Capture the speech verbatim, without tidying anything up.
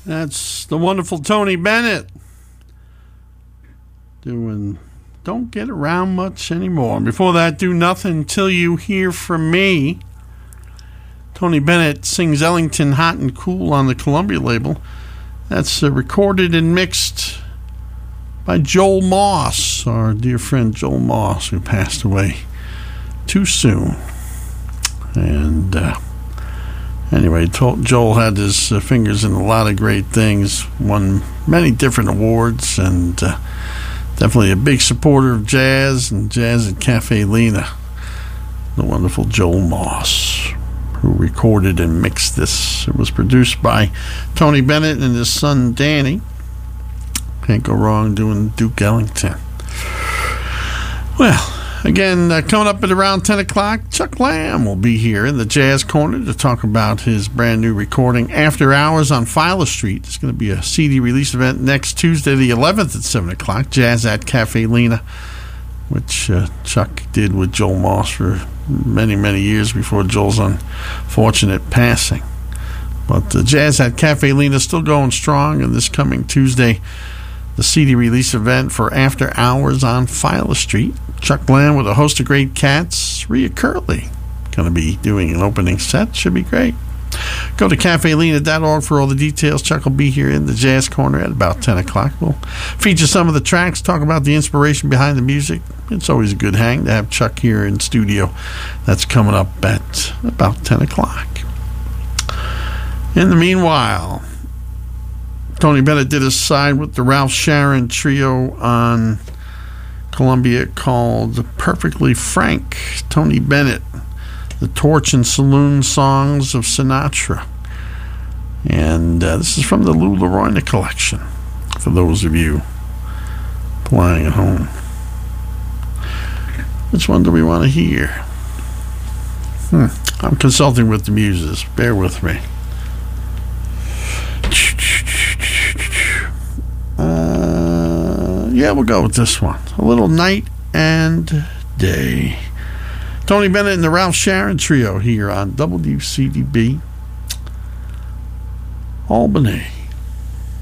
That's the wonderful Tony Bennett doing Don't Get Around Much Anymore. And before that, Do Nothing Till You Hear From Me. Tony Bennett sings Ellington Hot and Cool on the Columbia label. That's uh, recorded and mixed by Joel Moss, our dear friend Joel Moss, who passed away too soon. And uh, anyway, Joel had his uh, fingers in a lot of great things, won many different awards, and uh, definitely a big supporter of jazz and jazz at Cafe Lena. The wonderful Joel Moss, who recorded and mixed this. It was produced by Tony Bennett and his son Danny. Can't go wrong doing Duke Ellington. Well, again, uh, coming up at around ten o'clock, Chuck Lamb will be here in the Jazz Corner to talk about his brand new recording, After Hours on Filer Street. It's going to be a C D release event next Tuesday the eleventh at seven o'clock, Jazz at Cafe Lena, which uh, Chuck did with Joel Moss for many, many years before Joel's unfortunate passing. But the Jazz at Cafe Lena is still going strong, and this coming Tuesday, the C D release event for After Hours on Filer Street. Chuck Lamb with a host of great cats. Rhea Curley going to be doing an opening set. Should be great. Go to cafe lena dot org for all the details. Chuck will be here in the Jazz Corner at about ten o'clock. We'll feature some of the tracks, talk about the inspiration behind the music. It's always a good hang to have Chuck here in studio. That's coming up at about ten o'clock. In the meanwhile, Tony Bennett did a side with the Ralph Sharon Trio on Columbia called Perfectly Frank. Tony Bennett, the Torch and Saloon Songs of Sinatra. And uh, this is from the Lou Loroyna collection, for those of you playing at home. Which one do we want to hear? Hmm. I'm consulting with the muses. Bear with me. Uh, yeah, we'll go with this one. A little Night and Day. Tony Bennett and the Ralph Sharon Trio here on W C D B Albany.